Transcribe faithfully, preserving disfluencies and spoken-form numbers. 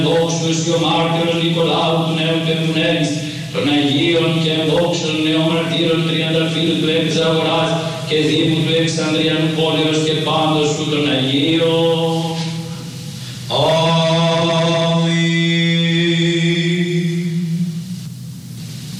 Δόξους και ο μάρτυρος Νικολάου του νέου Πεμπουνέλης, των Αγίων και ενδόξων νέων μαρτύρων τριανταφύλου του Εξαγοράς και Δήμου του Εξανδριανού πόλεως και πάντως του των Αγίων.